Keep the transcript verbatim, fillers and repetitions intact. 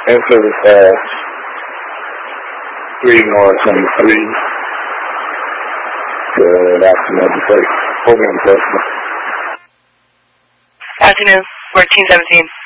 Answer the fast. Three north on the three. Good afternoon, the Hold on, question. Afternoon, fourteen seventeen.